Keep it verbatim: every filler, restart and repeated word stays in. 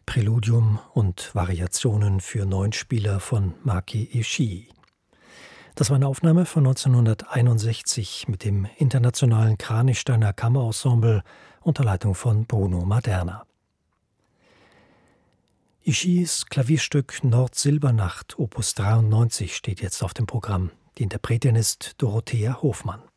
Präludium und Variationen für Neunspieler von Maki Ishii. Das war eine Aufnahme von neunzehnhunderteinundsechzig mit dem Internationalen Kranichsteiner Kammerensemble unter Leitung von Bruno Maderna. Ishiis Klavierstück Nord-Silbernacht Opus dreiundneunzig steht jetzt auf dem Programm. Die Interpretin ist Dorothea Hofmann.